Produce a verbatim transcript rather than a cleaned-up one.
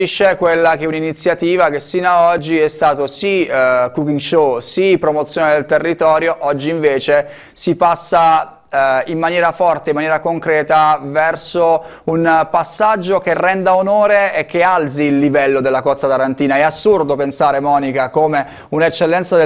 Quella che è un'iniziativa che sino ad oggi è stato sì uh, cooking show, sì promozione del territorio, oggi invece si passa uh, in maniera forte, in maniera concreta verso un passaggio che renda onore e che alzi il livello della Cozza Tarantina. È assurdo pensare, Monica, come un'eccellenza del